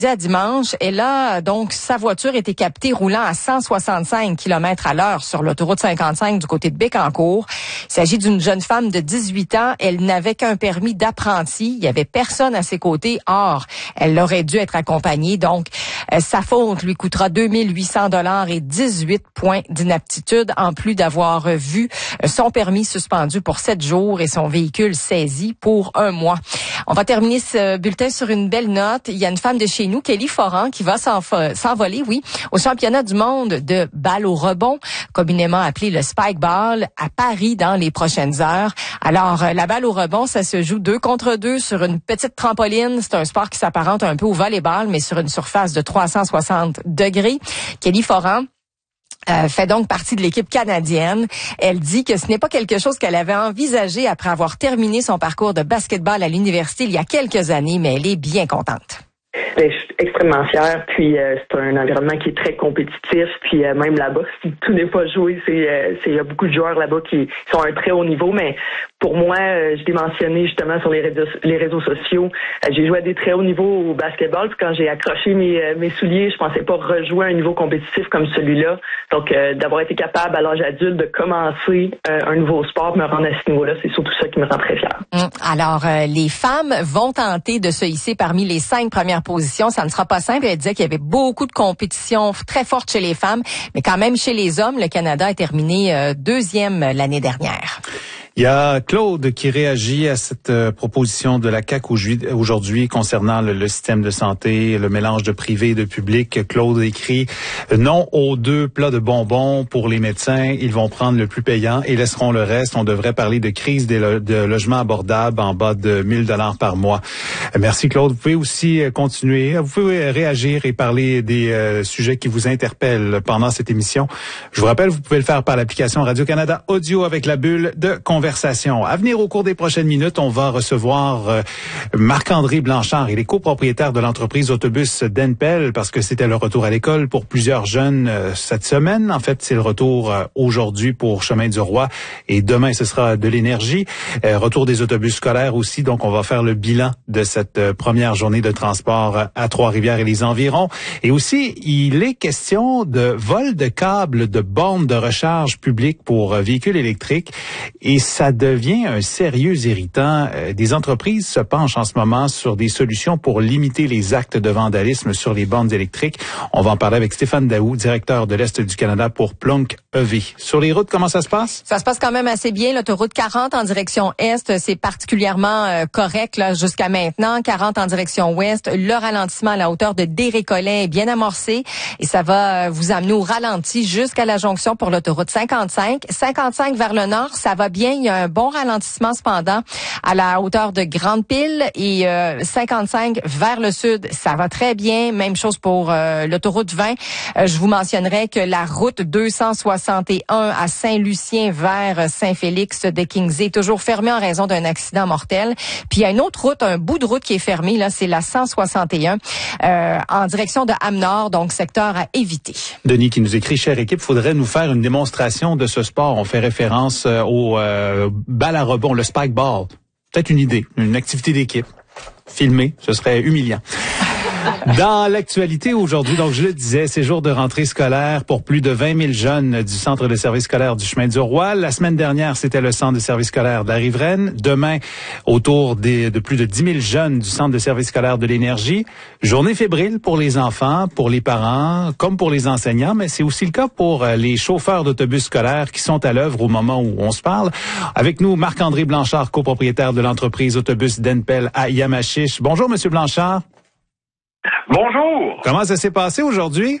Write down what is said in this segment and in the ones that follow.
à dimanche. Et là, donc, sa voiture était captée roulant à 165 km/h sur l'autoroute 55 du côté de Bécancour. Il s'agit d'une jeune femme de 18 ans. Elle n'avait qu'un permis d'apprenti. Il y avait personne à ses côtés. Or, elle aurait dû être accompagnée. Donc, sa faute lui coûtera 2800 $ et 18 points d'inaptitude, en plus d'avoir vu son permis suspendu pour 7 jours et son véhicule saisi pour 1 mois. On va terminer ce bulletin sur une belle note. Il y a une femme de chez nous, Kelly Foran, qui va s'envoler, au championnat du monde de balle au rebond, communément appelé le Spike Ball, à Paris dans les prochaines heures. Alors, la balle au rebond, ça se joue 2 contre 2 sur une petite trampoline. C'est un sport qui s'apparente un peu au volleyball, mais sur une surface de 360 degrés. Kelly Foran fait donc partie de l'équipe canadienne. Elle dit que ce n'est pas quelque chose qu'elle avait envisagé après avoir terminé son parcours de basketball à l'université il y a quelques années, mais elle est bien contente. Je suis extrêmement fière, puis c'est un environnement qui est très compétitif, puis même là-bas, si tout n'est pas joué, il y a beaucoup de joueurs là-bas qui sont à un très haut niveau, mais pour moi, je l'ai mentionné justement sur les réseaux sociaux, j'ai joué à des très hauts niveaux au basketball, puis quand j'ai accroché mes souliers, je pensais pas rejouer à un niveau compétitif comme celui-là, donc d'avoir été capable à l'âge adulte de commencer un nouveau sport, me rendre à ce niveau-là, c'est surtout ça qui me rend très fière. Alors, les femmes vont tenter de se hisser parmi les 5 premières positions. Ça ne sera pas simple. Elle disait qu'il y avait beaucoup de compétition très forte chez les femmes, mais quand même chez les hommes, le Canada a terminé 2e l'année dernière. Il y a Claude qui réagit à cette proposition de la CAQ aujourd'hui concernant le système de santé, le mélange de privé et de public. Claude écrit « Non aux 2 plats de bonbons pour les médecins. Ils vont prendre le plus payant et laisseront le reste. On devrait parler de crise de logements abordables en bas de 1000 $ par mois. » Merci Claude. Vous pouvez aussi continuer. Vous pouvez réagir et parler des sujets qui vous interpellent pendant cette émission. Je vous rappelle, vous pouvez le faire par l'application Radio-Canada Audio avec la bulle de conversation. À venir au cours des prochaines minutes, on va recevoir Marc-André Blanchard. Il est copropriétaire de l'entreprise Autobus d'Enpel parce que c'était le retour à l'école pour plusieurs jeunes cette semaine. En fait, c'est le retour aujourd'hui pour Chemin du Roi et demain, ce sera de l'énergie. Retour des autobus scolaires aussi. Donc, on va faire le bilan de cette première journée de transport à Trois-Rivières et les environs. Et aussi, il est question de vol de câbles de bornes de recharge publiques pour véhicules électriques. Et ça devient un sérieux irritant. Des entreprises se penchent en ce moment sur des solutions pour limiter les actes de vandalisme sur les bornes électriques. On va en parler avec Stéphane Daou, directeur de l'Est du Canada pour Plunk EV. Sur les routes, comment ça se passe? Ça se passe quand même assez bien. L'autoroute 40 en direction Est, c'est particulièrement correct là jusqu'à maintenant. 40 en direction Ouest, le ralentissement à la hauteur de Desrécollets est bien amorcé et ça va vous amener au ralenti jusqu'à la jonction pour l'autoroute 55. 55 vers le nord, ça va bien. Il y a un bon ralentissement cependant à la hauteur de Grande-Pile et 55 vers le sud, ça va très bien. Même chose pour l'autoroute 20. Je vous mentionnerai que la route 261 à Saint-Lucien vers Saint-Félix de Kingsey est toujours fermée en raison d'un accident mortel. Puis il y a une autre route, un bout de route qui est fermé, là, c'est la 161 en direction de Ham-Nord, donc secteur à éviter. Denis qui nous écrit, chère équipe, faudrait nous faire une démonstration de ce sport. On fait référence au balle à rebond, le Spike Ball. Peut-être une idée, une activité d'équipe. Filmé, ce serait humiliant. Dans l'actualité aujourd'hui, donc je le disais, c'est jour de rentrée scolaire pour plus de 20 000 jeunes du Centre de service scolaire du Chemin du Roi. La semaine dernière, c'était le Centre de service scolaire de la Riveraine. Demain, autour de plus de 10 000 jeunes du Centre de service scolaire de l'Énergie. Journée fébrile pour les enfants, pour les parents, comme pour les enseignants, mais c'est aussi le cas pour les chauffeurs d'autobus scolaires qui sont à l'œuvre au moment où on se parle. Avec nous, Marc-André Blanchard, copropriétaire de l'entreprise Autobus d'Enpel à Yamachiche. Bonjour, Monsieur Blanchard. Bonjour. Comment ça s'est passé aujourd'hui?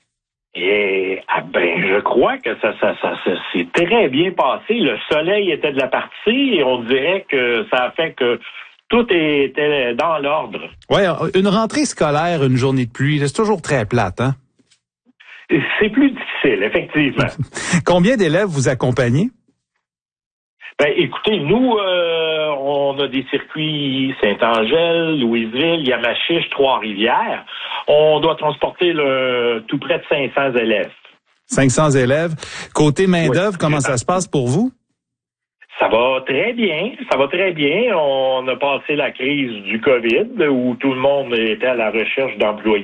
Je crois que ça s'est très bien passé. Le soleil était de la partie et on dirait que ça a fait que tout était dans l'ordre. Oui, une rentrée scolaire, une journée de pluie, c'est toujours très plate, hein? C'est plus difficile, effectivement. Combien d'élèves vous accompagnez? Écoutez, nous, on a des circuits Saint-Angèle, Louisville, Yamachiche, Trois-Rivières. On doit transporter tout près de 500 élèves. 500 élèves. Côté main-d'œuvre, comment ça se passe pour vous? Ça va très bien. Ça va très bien. On a passé la crise du COVID où tout le monde était à la recherche d'employés.